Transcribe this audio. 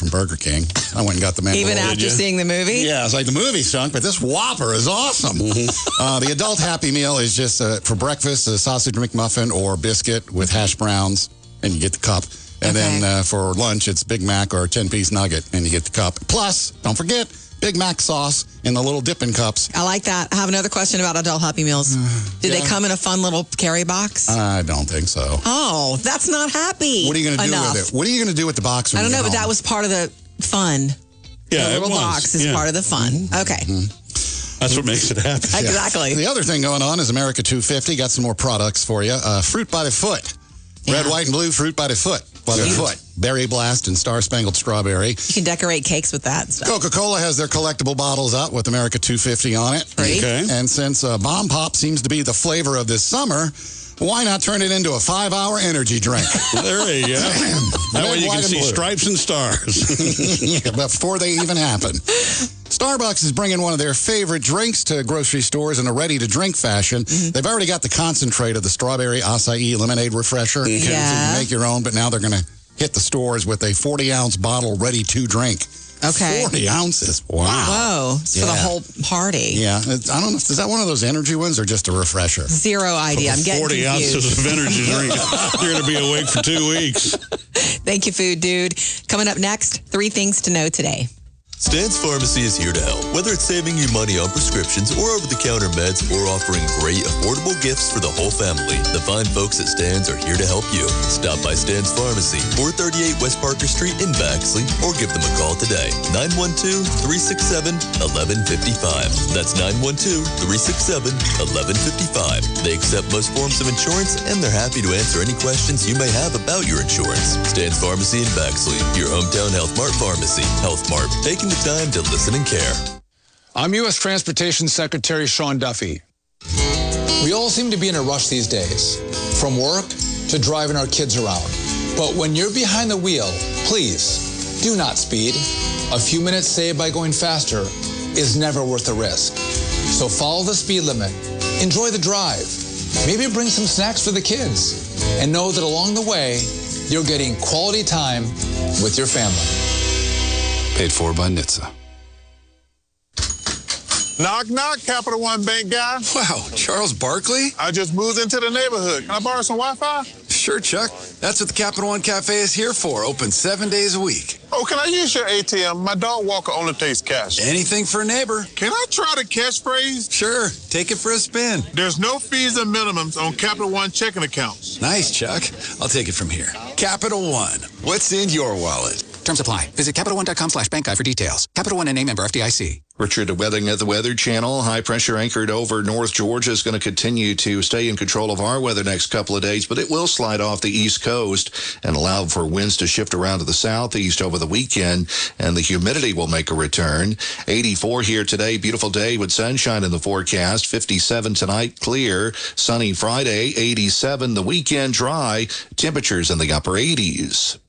from Burger King. I went and got the Mandalorian. Even after seeing the movie? Yeah, it's like the movie stunk, but this Whopper is awesome. The adult Happy Meal is just for breakfast, a sausage McMuffin or biscuit with hash browns, and you get the cup. And then for lunch, it's Big Mac or a 10-piece nugget, and you get the cup. Plus, don't forget, Big Mac sauce in the little dipping cups. I like that. I have another question about adult Happy Meals. Do they come in a fun little carry box? I don't think so. Oh, that's not happy. What are you going to do with it? What are you going to do with the box? I don't know, but that was part of the fun. Yeah, the little box is part of the fun. Okay. That's what makes it happen. Exactly. The other thing going on is America 250 got some more products for you. Fruit by the foot. Red, white, and blue fruit by the foot. Berry Blast and Star Spangled Strawberry. You can decorate cakes with that and stuff. Coca-Cola has their collectible bottles out with America 250 on it. Okay. And since Bomb Pop seems to be the flavor of this summer, why not turn it into a 5-hour energy drink? There you go. That way you can see stripes and stars. Yeah, before they even happen. Starbucks is bringing one of their favorite drinks to grocery stores in a ready-to-drink fashion. They've already got the concentrate of the strawberry acai lemonade refresher. You can make your own, but now they're going to hit the stores with a 40-ounce bottle ready to drink. Okay. 40 ounces. Wow. Whoa. It's for the whole party. Yeah. I don't know. Is that one of those energy ones or just a refresher? Zero idea. I'm getting 40 confused. ounces of energy drink. You're going to be awake for 2 weeks. Thank you, Food Dude. Coming up next, 3 things to know today. Stan's Pharmacy is here to help. Whether it's saving you money on prescriptions or over-the-counter meds, or offering great, affordable gifts for the whole family, the fine folks at Stan's are here to help you. Stop by Stan's Pharmacy, 438 West Parker Street in Baxley, or give them a call today. 912-367-1155. That's 912-367-1155. They accept most forms of insurance, and they're happy to answer any questions you may have about your insurance. Stan's Pharmacy in Baxley, your hometown Health Mart pharmacy. Health Mart, taking the time to listen and care. I'm U.S. Transportation Secretary Sean Duffy. We all seem to be in a rush these days, from work to driving our kids around. But when you're behind the wheel, please do not speed. A few minutes saved by going faster is never worth the risk. So follow the speed limit, enjoy the drive, maybe bring some snacks for the kids, and know that along the way, you're getting quality time with your family. Paid for by NHTSA. Knock, knock, Capital One Bank guy. Wow, Charles Barkley? I just moved into the neighborhood. Can I borrow some Wi-Fi? Sure, Chuck. That's what the Capital One Cafe is here for. Open 7 days a week. Oh, can I use your ATM? My dog walker only takes cash. Anything for a neighbor. Can I try the catchphrase? Sure. Take it for a spin. /There's no fees and minimums on Capital One checking accounts. Nice, Chuck. I'll take it from here. Capital One. What's in your wallet? Terms apply. Visit CapitalOne.com/bankguide for details. Capital One and name member FDIC. Richard Weathering at the Weather Channel. High pressure anchored over North Georgia is going to continue to stay in control of our weather next couple of days, but it will slide off the East Coast and allow for winds to shift around to the southeast over the weekend, and the humidity will make a return. 84 here today. Beautiful day with sunshine in the forecast. 57 tonight, clear. Sunny Friday, 87. The weekend dry. Temperatures in the upper 80s.